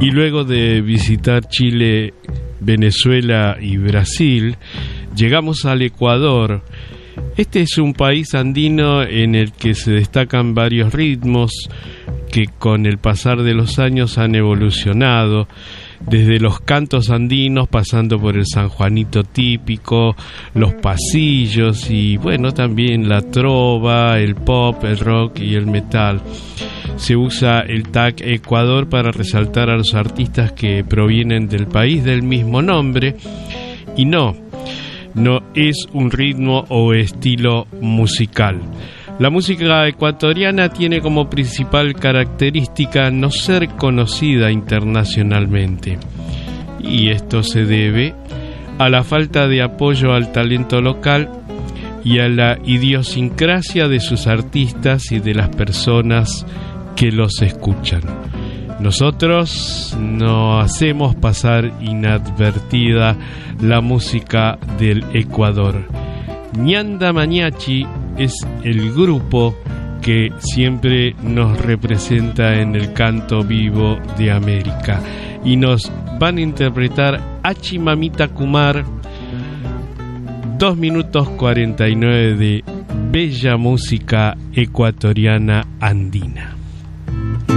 Y luego de visitar Chile, Venezuela y Brasil, llegamos al Ecuador. Este es un país andino en el que se destacan varios ritmos que con el pasar de los años han evolucionado, desde los cantos andinos, pasando por el sanjuanito típico, los pasillos y bueno, también la trova, el pop, el rock y el metal. Se usa el tag Ecuador para resaltar a los artistas que provienen del país del mismo nombre, y no es un ritmo o estilo musical. La música ecuatoriana tiene como principal característica no ser conocida internacionalmente, y esto se debe a la falta de apoyo al talento local y a la idiosincrasia de sus artistas y de las personas que los escuchan. Nosotros no hacemos pasar inadvertida la música del Ecuador. Ñanda Mariachi es el grupo que siempre nos representa en el canto vivo de América, y nos van a interpretar Achi Mamita Kumar, 2 minutos 49 de bella música ecuatoriana andina.